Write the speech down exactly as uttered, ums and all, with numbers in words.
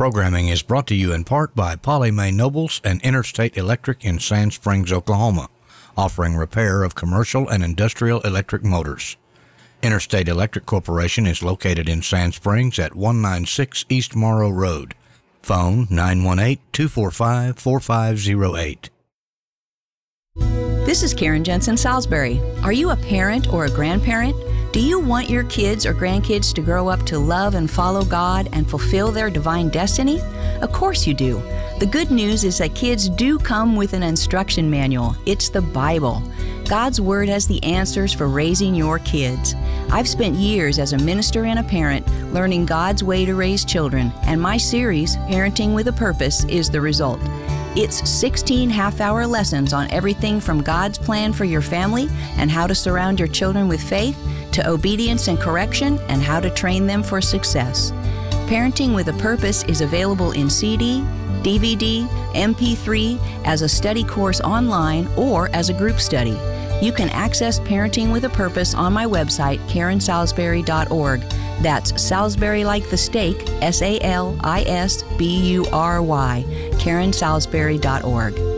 programming is brought to you in part by Polly Mae Nobles and Interstate Electric in Sand Springs, Oklahoma, offering repair of commercial and industrial electric motors. Interstate Electric Corporation is located in Sand Springs at one ninety-six East Morrow Road. Phone nine one eight, two four five, four five zero eight. This is Karen Jensen Salisbury. Are you a parent or a grandparent? Do you want your kids or grandkids to grow up to love and follow God and fulfill their divine destiny? Of course you do. The good news is that kids do come with an instruction manual. It's the Bible. God's Word has the answers for raising your kids. I've spent years as a minister and a parent learning God's way to raise children, and my series, Parenting with a Purpose, is the result. It's sixteen half-hour lessons on everything from God's plan for your family and how to surround your children with faith, to obedience and correction and how to train them for success. Parenting with a Purpose is available in C D, D V D, M P three, as a study course online, or as a group study. You can access Parenting with a Purpose on my website, Karen Salisbury dot org. That's Salisbury like the steak, S A L I S B U R Y, Karen Salisbury dot org.